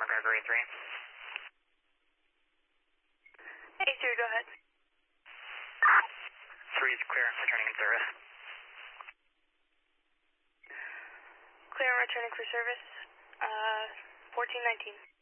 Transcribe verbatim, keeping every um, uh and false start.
Gregory three. Hey, sir, go ahead. three is clear, returning in service. Clear and returning for service. Uh, fourteen nineteen.